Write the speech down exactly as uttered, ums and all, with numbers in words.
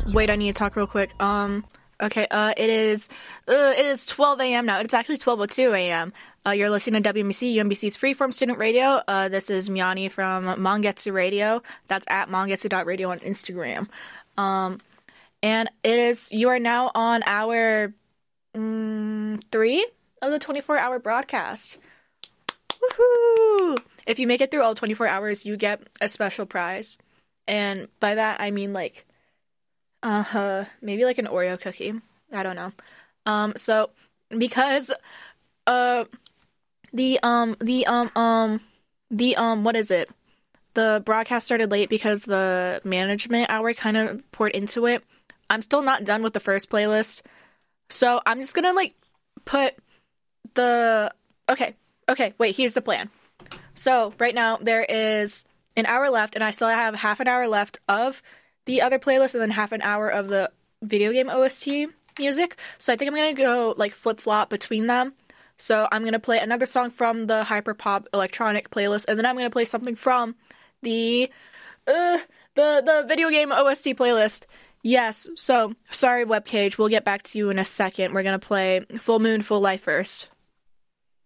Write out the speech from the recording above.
Wait, I need to talk real quick. Um, okay, uh, it is, uh, it is twelve a.m. now. It's actually twelve oh two a.m. Uh, you're listening to W M B C, U M B C's Freeform Student Radio. Uh, this is Miyani from Mangetsu Radio. That's at mangetsu dot radio on Instagram. Um, and it is, you are now on hour mm, three of the twenty-four hour broadcast. Woohoo! If you make it through all twenty-four hours, you get a special prize. And by that, I mean, like, uh, maybe like an Oreo cookie. I don't know. Um, so, because, uh, the, um, the, um, um, the, um, what is it? The broadcast started late because the management hour kind of poured into it. I'm still not done with the first playlist. So, I'm just gonna, like, put the, okay, okay, wait, here's the plan. So, right now, there is an hour left, and I still have half an hour left of the other playlist, and then half an hour of the video game O S T music. So I think I'm gonna go, like, flip-flop between them. So I'm gonna play another song from the hyperpop electronic playlist, and then I'm gonna play something from the, uh, the, the video game O S T playlist. Yes, so, sorry, Webcage, we'll get back to you in a second. We're gonna play Full Moon, Full Life first.